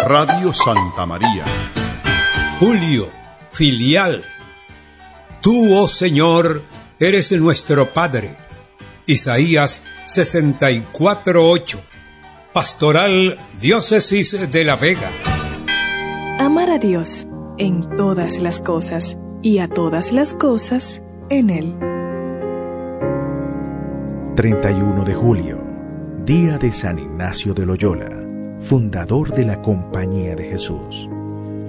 Radio Santa María. Julio, filial. Tú, oh Señor, eres nuestro Padre. Isaías 64:8. Pastoral Diócesis de La Vega. Amar a Dios en todas las cosas y a todas las cosas en Él. 31 de julio, día de San Ignacio de Loyola, fundador de la Compañía de Jesús.